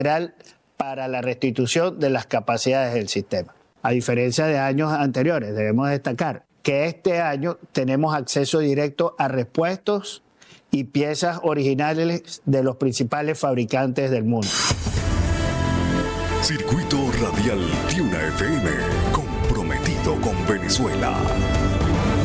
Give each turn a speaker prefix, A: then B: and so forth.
A: para la restitución de las capacidades del sistema. A diferencia de años anteriores, debemos destacar que este año tenemos acceso directo a repuestos y piezas originales de los principales fabricantes del mundo.
B: Circuito Radial Tiuna FM, comprometido con Venezuela.